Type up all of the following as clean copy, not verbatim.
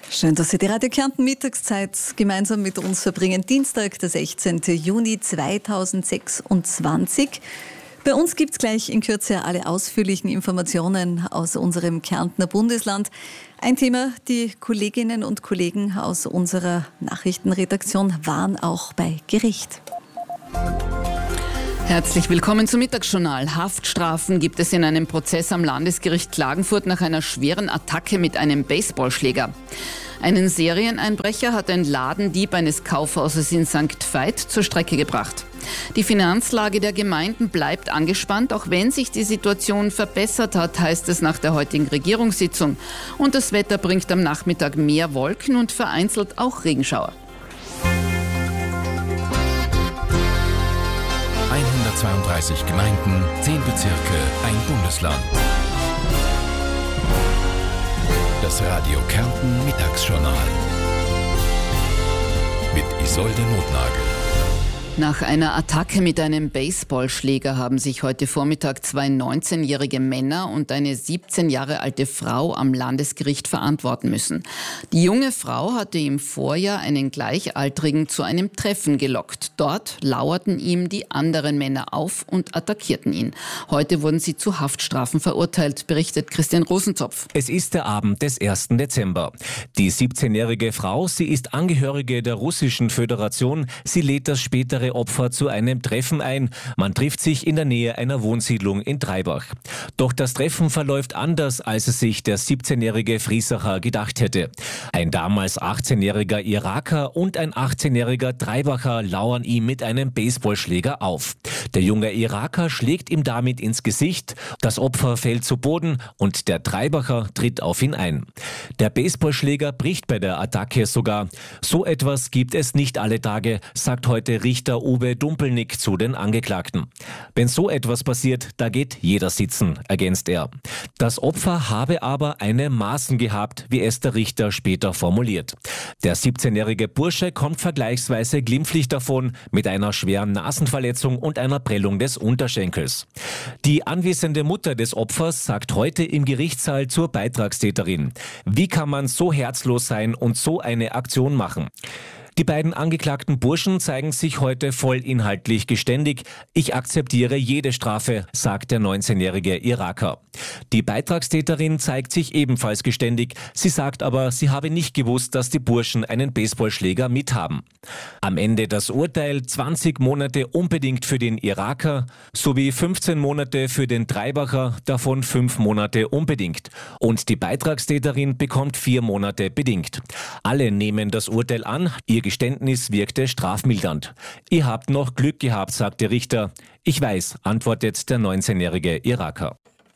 Schön, dass Sie die Radio Kärnten Mittagszeit gemeinsam mit uns verbringen. Dienstag, der 16. Juni 2026. Bei uns gibt es gleich in Kürze alle ausführlichen Informationen aus unserem Kärntner Bundesland. Ein Thema, die Kolleginnen und Kollegen aus unserer Nachrichtenredaktion waren auch bei Gericht. Herzlich willkommen zum Mittagsjournal. Haftstrafen gibt es in einem Prozess am Landesgericht Klagenfurt nach einer schweren Attacke mit einem Baseballschläger. Einen Serieneinbrecher hat ein Ladendieb eines Kaufhauses in St. Veit zur Strecke gebracht. Die Finanzlage der Gemeinden bleibt angespannt, auch wenn sich die Situation verbessert hat, heißt es nach der heutigen Regierungssitzung. Und das Wetter bringt am Nachmittag mehr Wolken und vereinzelt auch Regenschauer. 132 Gemeinden, 10 Bezirke, ein Bundesland. Das Radio Kärnten Mittagsjournal mit Isolde Notnagel. Nach einer Attacke mit einem Baseballschläger haben sich heute Vormittag 2 19-jährige Männer und eine 17 Jahre alte Frau am Landesgericht verantworten müssen. Die junge Frau hatte im Vorjahr einen Gleichaltrigen zu einem Treffen gelockt. Dort lauerten ihm die anderen Männer auf und attackierten ihn. Heute wurden sie zu Haftstrafen verurteilt, berichtet Christian Rosenzopf. Es ist der Abend des 1. Dezember. Die 17-jährige Frau, sie ist Angehörige der Russischen Föderation. Sie lädt das spätere Opfer zu einem Treffen ein. Man trifft sich in der Nähe einer Wohnsiedlung in Treibach. Doch das Treffen verläuft anders, als es sich der 17-jährige Friesacher gedacht hätte. Ein damals 18-jähriger Iraker und ein 18-jähriger Treibacher lauern ihm mit einem Baseballschläger auf. Der junge Iraker schlägt ihm damit ins Gesicht, das Opfer fällt zu Boden und der Treibacher tritt auf ihn ein. Der Baseballschläger bricht bei der Attacke sogar. So etwas gibt es nicht alle Tage, sagt heute Richter Uwe Dumpelnick zu den Angeklagten. Wenn so etwas passiert, da geht jeder sitzen, ergänzt er. Das Opfer habe aber eine Maßen gehabt, wie es der Richter später formuliert. Der 17-jährige Bursche kommt vergleichsweise glimpflich davon mit einer schweren Nasenverletzung und einer Prellung des Unterschenkels. Die anwesende Mutter des Opfers sagt heute im Gerichtssaal zur Beitragstäterin: Wie kann man so herzlos sein und so eine Aktion machen? Die beiden angeklagten Burschen zeigen sich heute vollinhaltlich geständig. Ich akzeptiere jede Strafe, sagt der 19-jährige Iraker. Die Beitragstäterin zeigt sich ebenfalls geständig. Sie sagt aber, sie habe nicht gewusst, dass die Burschen einen Baseballschläger mithaben. Am Ende das Urteil: 20 Monate unbedingt für den Iraker sowie 15 Monate für den Treibacher, davon 5 Monate unbedingt. Und die Beitragstäterin bekommt 4 Monate bedingt. Alle nehmen das Urteil an. Ihr Geständnis wirkte strafmildernd. Ihr habt noch Glück gehabt, sagt der Richter. Ich weiß, antwortet der 19-jährige Iraker.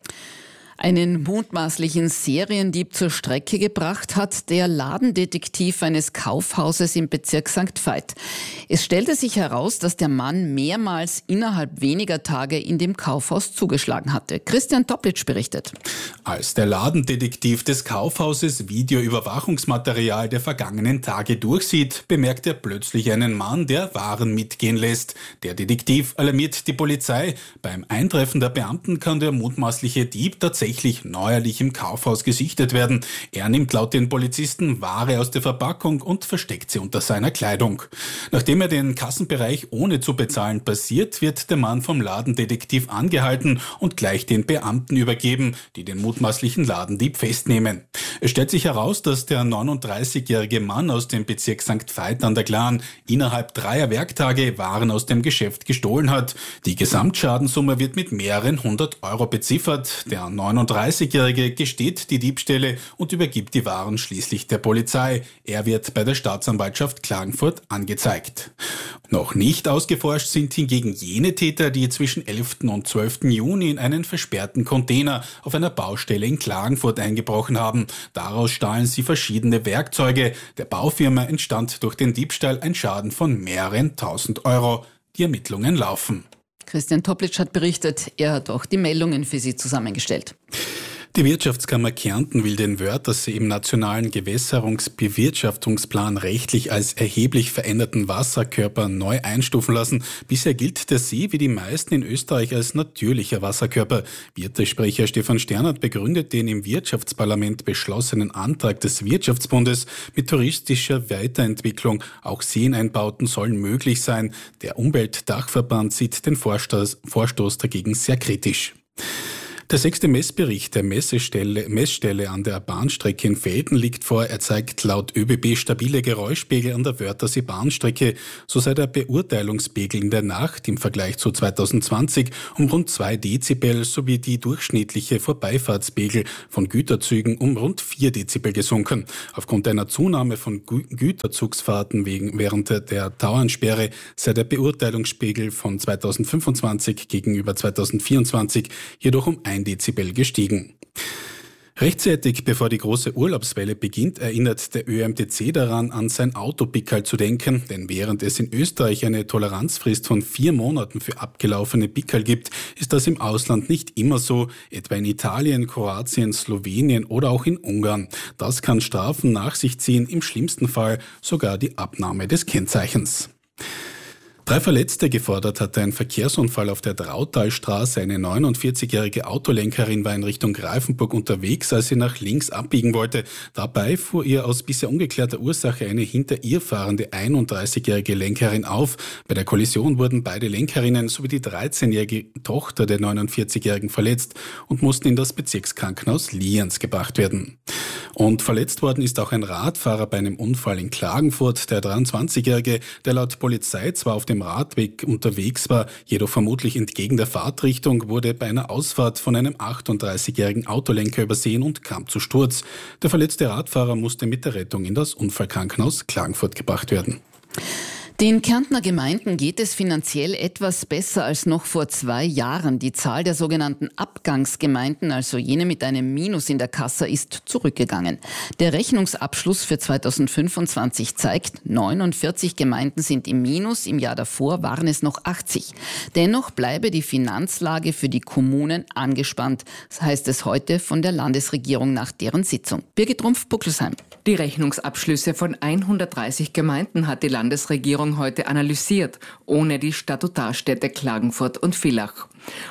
Einen mutmaßlichen Seriendieb zur Strecke gebracht hat der Ladendetektiv eines Kaufhauses im Bezirk St. Veit. Es stellte sich heraus, dass der Mann mehrmals innerhalb weniger Tage in dem Kaufhaus zugeschlagen hatte. Christian Toplitsch berichtet. Als der Ladendetektiv des Kaufhauses Videoüberwachungsmaterial der vergangenen Tage durchsieht, bemerkt er plötzlich einen Mann, der Waren mitgehen lässt. Der Detektiv alarmiert die Polizei. Beim Eintreffen der Beamten kann der mutmaßliche Dieb tatsächlich neuerlich im Kaufhaus gesichtet werden. Er nimmt laut den Polizisten Ware aus der Verpackung und versteckt sie unter seiner Kleidung. Nachdem er den Kassenbereich ohne zu bezahlen passiert, wird der Mann vom Ladendetektiv angehalten und gleich den Beamten übergeben, die den mutmaßlichen Ladendieb festnehmen. Es stellt sich heraus, dass der 39-jährige Mann aus dem Bezirk St. Veit an der Glan innerhalb 3 Werktage Waren aus dem Geschäft gestohlen hat. Die Gesamtschadenssumme wird mit mehreren 100 Euro beziffert. Der 39-Jährige gesteht die Diebstähle und übergibt die Waren schließlich der Polizei. Er wird bei der Staatsanwaltschaft Klagenfurt angezeigt. Noch nicht ausgeforscht sind hingegen jene Täter, die zwischen 11. und 12. Juni in einen versperrten Container auf einer Baustelle in Klagenfurt eingebrochen haben. Daraus stahlen sie verschiedene Werkzeuge. Der Baufirma entstand durch den Diebstahl ein Schaden von mehreren 1000 Euro. Die Ermittlungen laufen. Christian Toplitsch hat berichtet, er hat auch die Meldungen für Sie zusammengestellt. Die Wirtschaftskammer Kärnten will den Wörthersee im nationalen Gewässerungsbewirtschaftungsplan rechtlich als erheblich veränderten Wasserkörper neu einstufen lassen. Bisher gilt der See wie die meisten in Österreich als natürlicher Wasserkörper. Wirte-Sprecher Stefan Sternert begründet den im Wirtschaftsparlament beschlossenen Antrag des Wirtschaftsbundes mit touristischer Weiterentwicklung. Auch Seeneinbauten sollen möglich sein. Der Umweltdachverband sieht den Vorstoß dagegen sehr kritisch. Der 6. Messbericht der Messstelle an der Bahnstrecke in Velden liegt vor. Er zeigt laut ÖBB stabile Geräuschpegel an der Wörthersee-Bahnstrecke. So sei der Beurteilungspegel in der Nacht im Vergleich zu 2020 um rund 2 Dezibel sowie die durchschnittliche Vorbeifahrtspegel von Güterzügen um rund 4 Dezibel gesunken. Aufgrund einer Zunahme von Güterzugsfahrten während der Tauernsperre sei der Beurteilungspegel von 2025 gegenüber 2024 jedoch um 1 Dezibel gestiegen. Rechtzeitig bevor die große Urlaubswelle beginnt, erinnert der ÖMTC daran, an sein Autopickerl zu denken, denn während es in Österreich eine Toleranzfrist von 4 Monaten für abgelaufene Pickerl gibt, ist das im Ausland nicht immer so, etwa in Italien, Kroatien, Slowenien oder auch in Ungarn. Das kann Strafen nach sich ziehen, im schlimmsten Fall sogar die Abnahme des Kennzeichens. 3 Verletzte gefordert hatte ein Verkehrsunfall auf der Drautalstraße. Eine 49-jährige Autolenkerin war in Richtung Greifenburg unterwegs, als sie nach links abbiegen wollte. Dabei fuhr ihr aus bisher ungeklärter Ursache eine hinter ihr fahrende 31-jährige Lenkerin auf. Bei der Kollision wurden beide Lenkerinnen sowie die 13-jährige Tochter der 49-jährigen verletzt und mussten in das Bezirkskrankenhaus Lienz gebracht werden. Und verletzt worden ist auch ein Radfahrer bei einem Unfall in Klagenfurt. Der 23-jährige, der laut Polizei zwar auf dem Radweg unterwegs war, jedoch vermutlich entgegen der Fahrtrichtung, wurde bei einer Ausfahrt von einem 38-jährigen Autolenker übersehen und kam zu Sturz. Der verletzte Radfahrer musste mit der Rettung in das Unfallkrankenhaus Klagenfurt gebracht werden. Den Kärntner Gemeinden geht es finanziell etwas besser als noch vor 2 Jahren. Die Zahl der sogenannten Abgangsgemeinden, also jene mit einem Minus in der Kasse, ist zurückgegangen. Der Rechnungsabschluss für 2025 zeigt, 49 Gemeinden sind im Minus, im Jahr davor waren es noch 80. Dennoch bleibe die Finanzlage für die Kommunen angespannt. Das heißt es heute von der Landesregierung nach deren Sitzung. Birgit Rumpf-Buckelsheim. Die Rechnungsabschlüsse von 130 Gemeinden hat die Landesregierung heute analysiert, ohne die Statutarstädte Klagenfurt und Villach.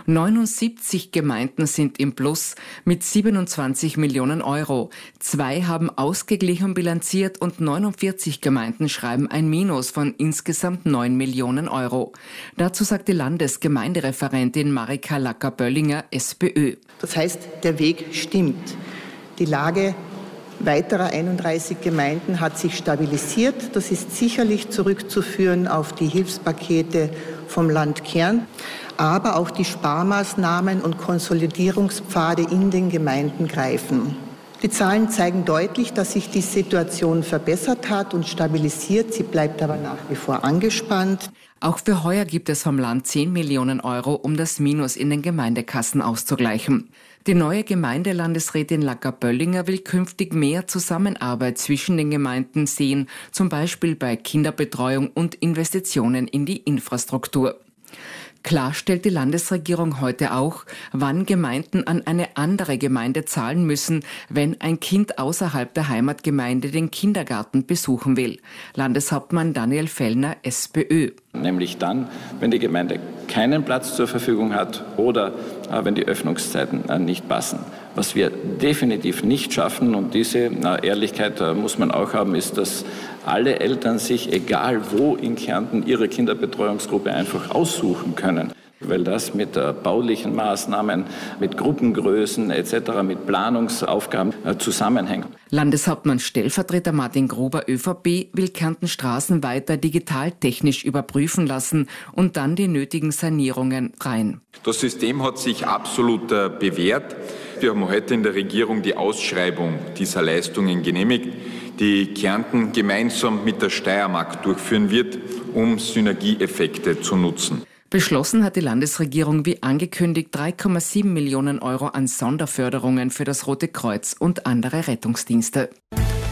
79 Gemeinden sind im Plus mit 27 Millionen Euro. 2 haben ausgeglichen bilanziert und 49 Gemeinden schreiben ein Minus von insgesamt 9 Millionen Euro. Dazu sagt die Landesgemeindereferentin Marika Lacker-Böllinger, SPÖ. Das heißt, der Weg stimmt. Die Lage weiterer 31 Gemeinden hat sich stabilisiert. Das ist sicherlich zurückzuführen auf die Hilfspakete vom Land Kärnten, aber auch die Sparmaßnahmen und Konsolidierungspfade in den Gemeinden greifen. Die Zahlen zeigen deutlich, dass sich die Situation verbessert hat und stabilisiert. Sie bleibt aber nach wie vor angespannt. Auch für heuer gibt es vom Land 10 Millionen Euro, um das Minus in den Gemeindekassen auszugleichen. Die neue Gemeindelandesrätin Lacker-Böllinger will künftig mehr Zusammenarbeit zwischen den Gemeinden sehen, zum Beispiel bei Kinderbetreuung und Investitionen in die Infrastruktur. Klar stellt die Landesregierung heute auch, wann Gemeinden an eine andere Gemeinde zahlen müssen, wenn ein Kind außerhalb der Heimatgemeinde den Kindergarten besuchen will. Landeshauptmann Daniel Fellner, SPÖ. Nämlich dann, wenn die Gemeinde keinen Platz zur Verfügung hat oder wenn die Öffnungszeiten nicht passen. Was wir definitiv nicht schaffen, und diese Ehrlichkeit muss man auch haben, ist, dass alle Eltern sich, egal wo in Kärnten, ihre Kinderbetreuungsgruppe einfach aussuchen können. Weil das mit baulichen Maßnahmen, mit Gruppengrößen etc., mit Planungsaufgaben zusammenhängt. Landeshauptmann Stellvertreter Martin Gruber, ÖVP, will Kärntens Straßen weiter digital-technisch überprüfen lassen und dann die nötigen Sanierungen rein. Das System hat sich absolut bewährt. Wir haben heute in der Regierung die Ausschreibung dieser Leistungen genehmigt, die Kärnten gemeinsam mit der Steiermark durchführen wird, um Synergieeffekte zu nutzen. Beschlossen hat die Landesregierung wie angekündigt 3,7 Millionen Euro an Sonderförderungen für das Rote Kreuz und andere Rettungsdienste.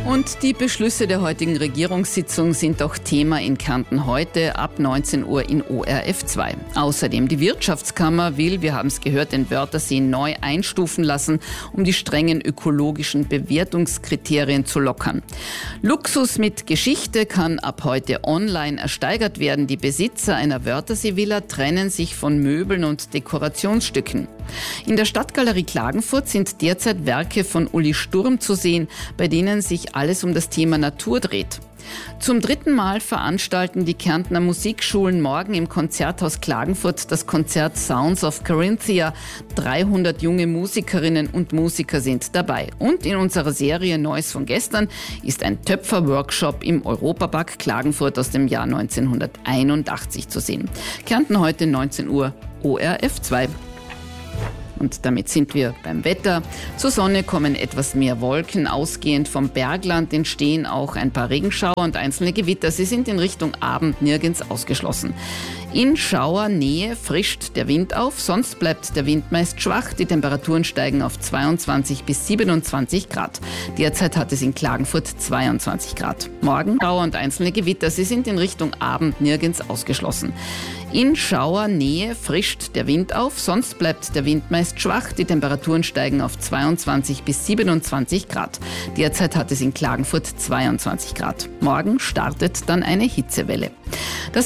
Und die Beschlüsse der heutigen Regierungssitzung sind auch Thema in Kärnten heute ab 19 Uhr in ORF 2. Außerdem die Wirtschaftskammer will, wir haben es gehört, den Wörthersee neu einstufen lassen, um die strengen ökologischen Bewertungskriterien zu lockern. Luxus mit Geschichte kann ab heute online ersteigert werden. Die Besitzer einer Wörthersee-Villa trennen sich von Möbeln und Dekorationsstücken. In der Stadtgalerie Klagenfurt sind derzeit Werke von Uli Sturm zu sehen, bei denen sich alles um das Thema Natur dreht. Zum 3. Mal veranstalten die Kärntner Musikschulen morgen im Konzerthaus Klagenfurt das Konzert Sounds of Carinthia. 300 junge Musikerinnen und Musiker sind dabei. Und in unserer Serie Neues von gestern ist ein Töpfer-Workshop im Europapark Klagenfurt aus dem Jahr 1981 zu sehen. Kärnten heute 19 Uhr, ORF 2. Und damit sind wir beim Wetter. Zur Sonne kommen etwas mehr Wolken. Ausgehend vom Bergland entstehen auch ein paar Regenschauer und einzelne Gewitter. Sie sind in Richtung Abend nirgends ausgeschlossen. In Schauernähe frischt der Wind auf, sonst bleibt der Wind meist schwach. Die Temperaturen steigen auf 22 bis 27 Grad. Derzeit hat es in Klagenfurt 22 Grad. Morgen Schauer und einzelne Gewitter. Sie sind in Richtung Abend nirgends ausgeschlossen. In Schauernähe frischt der Wind auf, sonst bleibt der Wind meist schwach. Die Temperaturen steigen auf 22 bis 27 Grad. Derzeit hat es in Klagenfurt 22 Grad. Morgen startet dann eine Hitzewelle. Das